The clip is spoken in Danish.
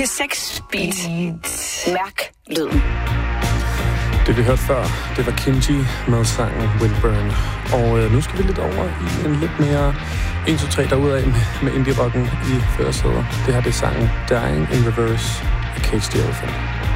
P6 Beat. Mærk lyden. Det vi hørte før, det var Kinji med sangen Windburn. Og nu skal vi lidt over i en lidt mere 1, 2, 3 derudad med indie-rocken i førersæder. Det her det er sangen Dying in Reverse af Cage the Elephant.